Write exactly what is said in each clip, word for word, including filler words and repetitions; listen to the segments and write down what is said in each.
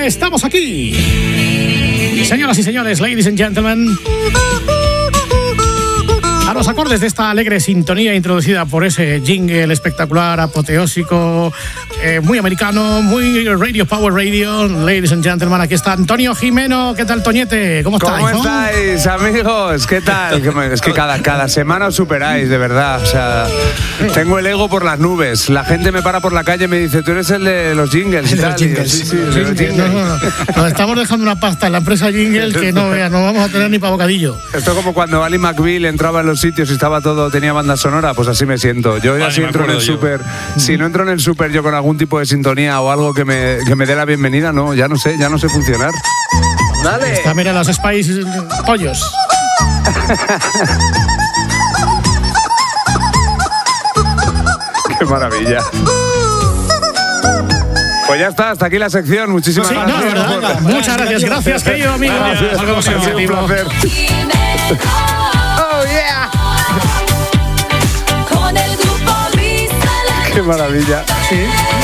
F M, estamos aquí. Y señoras y señores, ladies and gentlemen, a los acordes de esta alegre sintonía introducida por ese jingle espectacular, apoteósico, eh, muy americano, muy Radio Power Radio. Ladies and gentlemen, aquí está Antonio Jimeno. ¿Qué tal, Toñete? ¿Cómo estáis? ¿Cómo estáis, amigos? ¿Qué tal? Es que cada, cada semana os superáis, de verdad. O sea, tengo el ego por las nubes. La gente me para por la calle y me dice, tú eres el de los jingles y de tal. los jingles. Sí, sí, sí, de los jingles. No, no, no. Nos estamos dejando una pasta en la empresa Jingle que no veas, no vamos a tener ni para bocadillo. Esto es como cuando Ali McBeal entraba en los sitios y estaba todo, tenía banda sonora, pues así me siento. Yo ya vale, si entro en el súper, si no entro en el súper yo con algún tipo de sintonía o algo que me, que me dé la bienvenida, no, ya no sé, ya no sé funcionar. Dale. Está, mira los Spice pollos. Qué maravilla. Pues ya está, hasta aquí la sección. Muchísimas sí, gracias. No, verdad, por... Muchas gracias, gracias, querido amigo. Gracias. Algo más Un placer. Oh, yeah. Qué maravilla. Sí.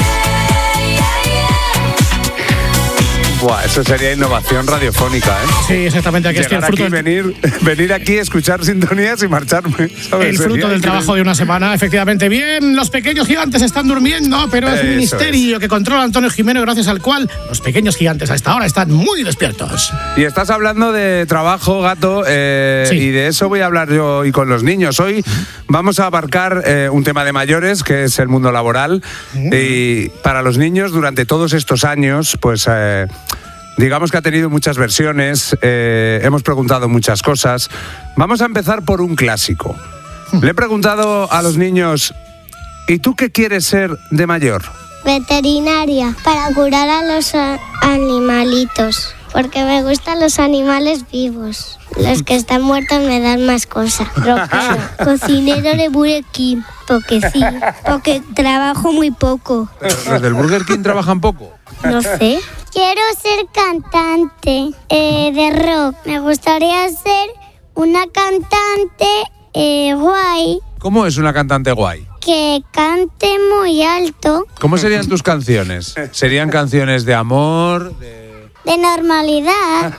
Buah, eso sería innovación radiofónica, ¿eh? Sí, exactamente. Aquí Llegar es el fruto aquí, venir, venir aquí, escuchar sintonías y marcharme, ¿sabes? El fruto sería del trabajo de una semana, efectivamente. Bien, los pequeños gigantes están durmiendo, pero es un misterio es. que controla Antonio Jimeno, gracias al cual los pequeños gigantes a esta hora están muy despiertos. Y estás hablando de trabajo, gato, eh, sí. y de eso voy a hablar yo hoy con los niños. Hoy vamos a abarcar eh, un tema de mayores, que es el mundo laboral. Mm. Y para los niños, durante todos estos años, pues... Eh, digamos que ha tenido muchas versiones, eh, hemos preguntado muchas cosas. Vamos a empezar por un clásico. Le he preguntado a los niños, ¿y tú qué quieres ser de mayor? Veterinaria, para curar a los animalitos, porque me gustan los animales vivos. Los que están muertos me dan más cosas. Rockero, cocinero de Burger King, porque sí, porque trabajo muy poco. ¿Los del Burger King trabajan poco? No sé. Quiero ser cantante eh, de rock. Me gustaría ser una cantante eh, guay. ¿Cómo es una cantante guay? Que cante muy alto. ¿Cómo serían tus canciones? ¿Serían canciones de amor? De... De normalidad.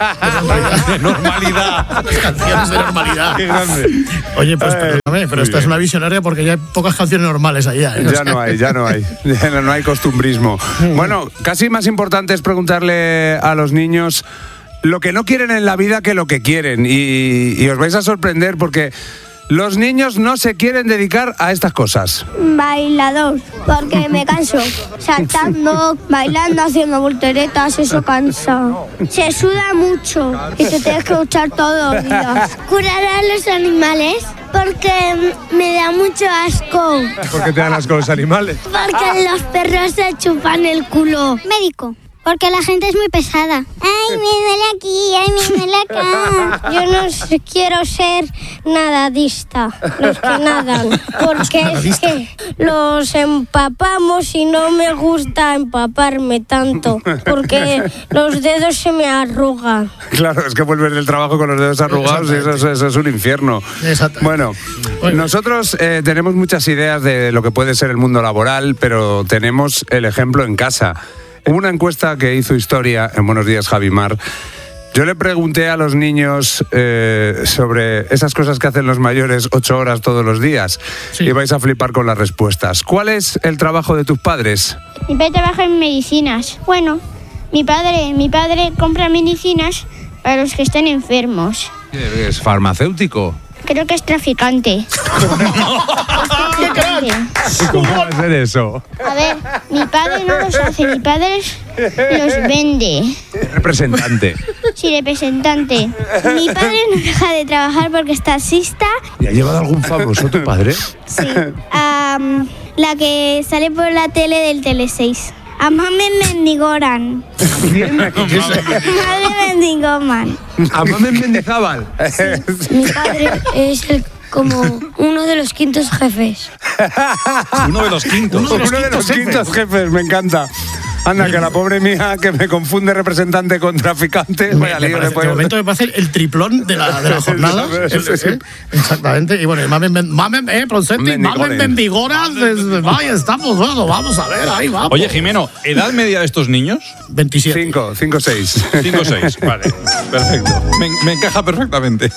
De normalidad. Canciones de normalidad. Qué grande. Oye, pues perdóname, pero esta bien. Es una visionaria porque ya hay pocas canciones normales allá. ¿eh? Ya no hay, ya no hay. Ya no hay costumbrismo. Bueno, casi más importante es preguntarle a los niños lo que no quieren en la vida que lo que quieren. Y, y os vais a sorprender porque... los niños no se quieren dedicar a estas cosas. Bailador, porque me canso. Saltando, bailando, haciendo volteretas, eso cansa. Se suda mucho y te tienes que duchar todos los días. Curar a los animales, porque me da mucho asco. ¿Por qué te dan asco los animales? Porque los perros se chupan el culo. Médico. Porque la gente es muy pesada. Ay, me duele aquí, ay, me duele acá. Yo no quiero ser nadadista, los que nadan. Porque es que los empapamos y no me gusta empaparme tanto. Porque los dedos se me arrugan. Claro, es que vuelves del trabajo con los dedos arrugados y eso, eso es un infierno. Bueno, nosotros eh, tenemos muchas ideas de lo que puede ser el mundo laboral, pero tenemos el ejemplo en casa. Hubo una encuesta que hizo Historia en Buenos Días, Javimar. Yo le pregunté a los niños eh, sobre esas cosas que hacen los mayores ocho horas todos los días. Sí. Y vais a flipar con las respuestas. ¿Cuál es el trabajo de tus padres? Mi padre trabaja en medicinas. Bueno, mi padre, mi padre compra medicinas para los que están enfermos. ¿Es farmacéutico? Creo que es traficante. ¿Qué ¿Cómo va a ser eso? A ver, mi padre no los hace, mi padre los vende. Representante. Sí, representante. Mi padre no deja de trabajar porque es taxista. ¿Y ha llevado algún famoso tu padre? Sí. Um, la que sale por la tele del Tele seis. A Mame Mendigoran. ¿Quién? Madre Mendigoman. ¿A Mame Mendizábal? Sí. Mi padre es el, como uno de los quintos jefes. Uno de los quintos. Uno de los, uno quintos, de los quintos jefes. jefes, me encanta. Anda, que la pobre mía que me confunde representante con traficante. Me, me parece, de momento me parece el triplón de la, de la jornada. Sí, sí, sí. ¿Eh? Exactamente. Y bueno, mamen, mamen, eh, Pronsetti, mamen Benvigoras. Ahí estamos, bueno, vamos a ver, ahí vamos. Oye, Jimeno, ¿edad media de estos niños? veintisiete. cinco, cinco, seis. cinco, seis, vale. Perfecto. Me, me encaja perfectamente.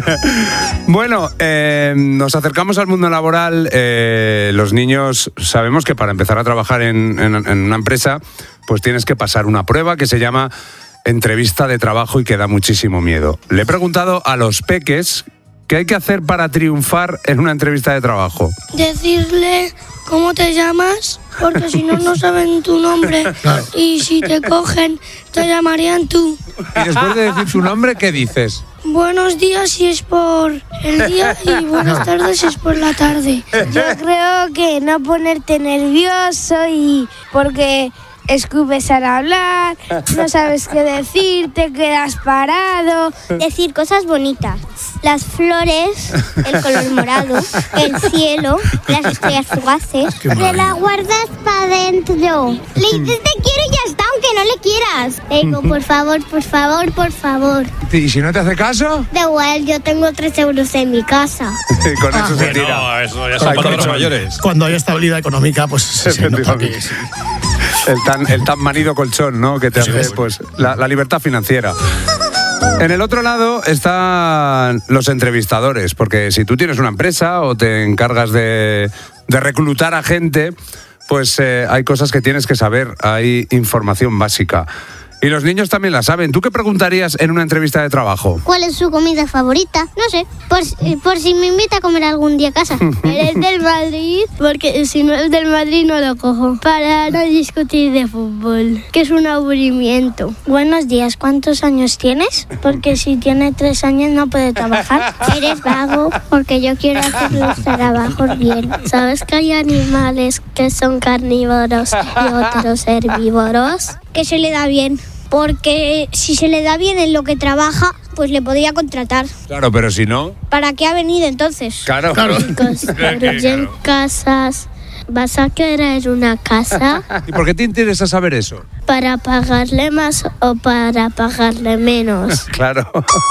Bueno, eh, nos acercamos al mundo laboral. Eh, los niños sabemos que para empezar a trabajar en, en, en una empresa, pues tienes que pasar una prueba que se llama entrevista de trabajo y que da muchísimo miedo. Le he preguntado a los peques qué hay que hacer para triunfar en una entrevista de trabajo. Decirle cómo te llamas, porque si no, no saben tu nombre. Claro. Y si te cogen, te llamarían tú. Y después de decir su nombre, ¿qué dices? Buenos días si es por el día y buenas tardes si es por la tarde. Yo creo que no ponerte nervioso y porque escupes al hablar, no sabes qué decir, te quedas parado. Decir cosas bonitas. Las flores, el color morado, el cielo, las estrellas fugaces. Te la guardas para adentro. Le dices te quiero y ya está, aunque no le quieras. Le digo, por favor, por favor, por favor. ¿Y si no te hace caso? Da igual, yo tengo tres euros en mi casa. Y con eso Ah, se tira. No, eso ya son palabras mayores. Cuando hay estabilidad económica, pues se nota que sí. El tan, el tan manido colchón, ¿no? Que te Sí, hace, sí. pues, la, la libertad financiera. En el otro lado están los entrevistadores, porque si tú tienes una empresa o te encargas de, de reclutar a gente, pues eh, hay cosas que tienes que saber, hay información básica. Y los niños también la saben. ¿Tú qué preguntarías en una entrevista de trabajo? ¿Cuál es su comida favorita? No sé, por, por si me invita a comer algún día a casa. ¿Eres del Madrid? Porque si no es del Madrid no lo cojo. Para no discutir de fútbol, que es un aburrimiento. Buenos días, ¿cuántos años tienes? Porque si tiene tres años no puede trabajar. Eres vago, porque yo quiero hacer los trabajos bien. ¿Sabes que hay animales que son carnívoros y otros herbívoros? Que se le da bien. Porque si se le da bien en lo que trabaja, pues le podría contratar. Claro, pero si no... ¿Para qué ha venido entonces? Claro. Chicos, construyen casas. ¿Vas a querer una casa? ¿Y por qué te interesa saber eso? ¿Para pagarle más o para pagarle menos? Claro.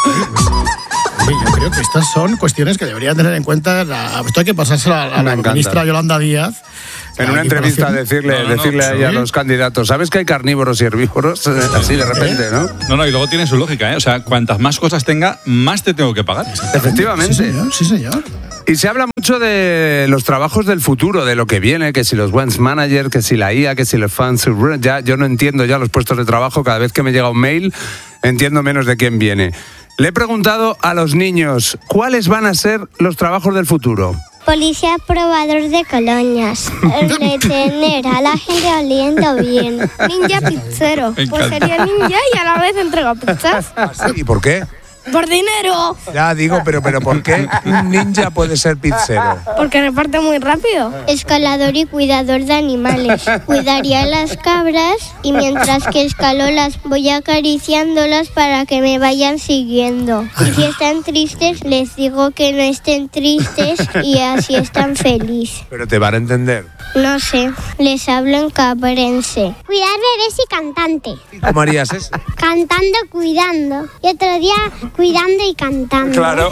Oye, yo creo que estas son cuestiones que deberían tener en cuenta. La, esto hay que pasárselo a, a la ministra Yolanda Díaz. En una entrevista decirle, no, no, decirle no, ahí a sí. los candidatos, ¿sabes que hay carnívoros y herbívoros? Así de repente, ¿no? No, no, y luego tiene su lógica, ¿eh? O sea, cuantas más cosas tenga, más te tengo que pagar. Efectivamente. Sí, señor, sí, señor. Y se habla mucho de los trabajos del futuro, de lo que viene, que si los Wens Manager, que si la I A, que si los fans. Ya, yo no entiendo ya los puestos de trabajo. Cada vez que me llega un mail, entiendo menos de quién viene. Le he preguntado a los niños, ¿cuáles van a ser los trabajos del futuro? Policía probador de colonias. Retener a la gente oliendo bien. Ninja pizzero. Me Pues encanta. sería ninja y a la vez entrego pizzas. ¿Y por qué? Por dinero. Ya digo, pero, pero ¿por qué un ninja puede ser pizzero? Porque reparte muy rápido. Escalador y cuidador de animales. Cuidaría las cabras y mientras que escalo las voy acariciándolas para que me vayan siguiendo. Y si están tristes, les digo que no estén tristes y así están felices. Pero te van a entender. No sé, les hablo en cabrense. Cuidar bebés y cantante. ¿Cómo harías eso? Cantando, cuidando. Y otro día cuidando y cantando. Claro.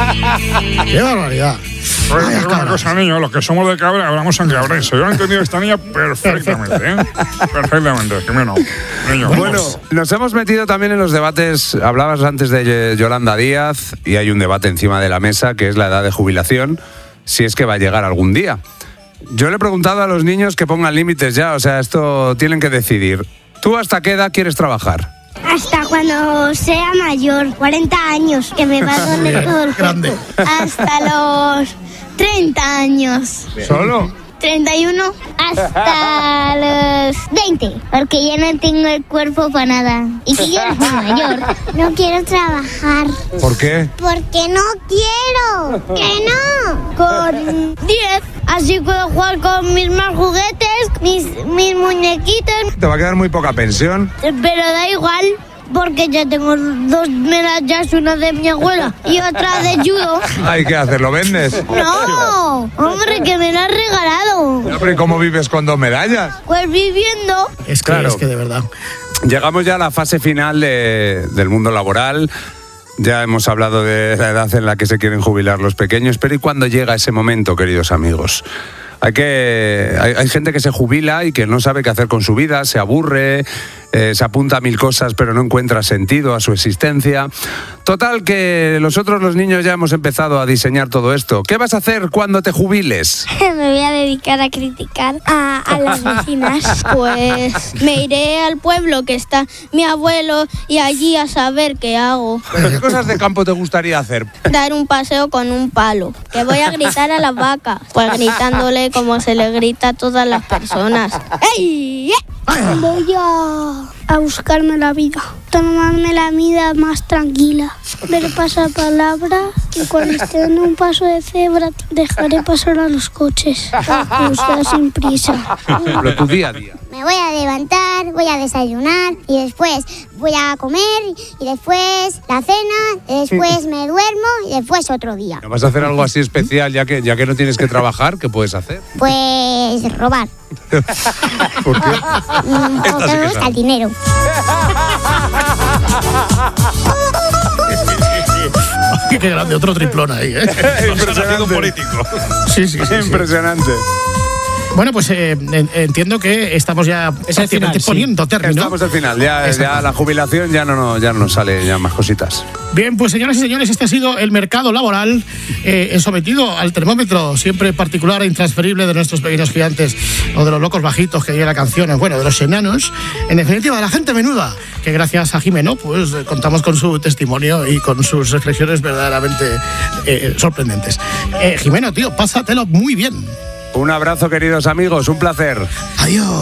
¡Qué barbaridad! Pues Ay, es una cabras. cosa, niños, los que somos de Cabra hablamos en cabrense. Yo he entendido a esta niña perfectamente, ¿eh? Perfectamente, Jimeno. Niño, Bueno, vamos. nos hemos metido también en los debates. Hablabas antes de Yolanda Díaz y hay un debate encima de la mesa que es la edad de jubilación, si es que va a llegar algún día. Yo le he preguntado a los niños que pongan límites ya, o sea, esto tienen que decidir. ¿Tú hasta qué edad quieres trabajar? Hasta cuando sea mayor, cuarenta años, que me va a doler todo el Grande. cuerpo. Hasta los treinta años. ¿Solo? treinta y uno hasta los veinte, porque ya no tengo el cuerpo para nada. Y que ya soy mayor. No quiero trabajar. ¿Por qué? Porque no quiero. Que no. Con diez, así puedo jugar con mis más juguetes, mis, mis muñequitos. Te va a quedar muy poca pensión. Pero da igual, porque ya tengo dos medallas, una de mi abuela y otra de judo. Ay, ¿qué haces? ¿Lo vendes? No, hombre, que me la has regalado. Pero ¿y cómo vives con dos medallas? Pues viviendo. Es que, Claro. es que de verdad. Llegamos ya a la fase final de- del mundo laboral. Ya hemos hablado de la edad en la que se quieren jubilar los pequeños, pero ¿y cuándo llega ese momento, queridos amigos? Hay, que, hay, hay gente que se jubila y que no sabe qué hacer con su vida, se aburre, eh, se apunta a mil cosas pero no encuentra sentido a su existencia. Total que nosotros los niños ya hemos empezado a diseñar todo esto. ¿Qué vas a hacer cuando te jubiles? Me voy a dedicar a criticar a, a las vecinas. Pues me iré al pueblo que está mi abuelo y allí a saber qué hago. ¿Pero qué cosas de campo te gustaría hacer? Dar un paseo con un palo. Que voy a gritar a la vaca. Pues gritándole como se le grita a todas las personas. ¡Ey! Voy a, a buscarme la vida, tomarme la vida más tranquila, ver pasapalabra y cuando esté en un paso de cebra dejaré pasar a los coches para cruzar sin prisa. Pero tu día a día. Me voy a levantar, voy a desayunar y después voy a comer y después la cena, y después me duermo y después otro día. ¿No vas a hacer algo así especial ya que, ya que no tienes que trabajar? ¿Qué puedes hacer? Pues robar. ¿Por qué? Mm, Esta sí porque que me gusta sabe. el dinero. Qué grande, otro triplón ahí, ¿eh? Impresionante. político. Sí, sí, sí, sí. Impresionante. Bueno, pues eh, en- entiendo que estamos ya prácticamente final, sí. poniendo término. Estamos al final, ya, ya la jubilación ya no, no, ya no nos sale ya más cositas. Bien, pues señoras y señores, este ha sido el mercado laboral eh, sometido al termómetro siempre particular e intransferible de nuestros pequeños gigantes, o de los locos bajitos que dice la canción, bueno, de los enanos, en definitiva de la gente menuda, que gracias a Jimeno pues eh, contamos con su testimonio y con sus reflexiones verdaderamente eh, sorprendentes. Eh, Jimeno, tío, pásatelo muy bien. Un abrazo, queridos amigos, un placer. Adiós.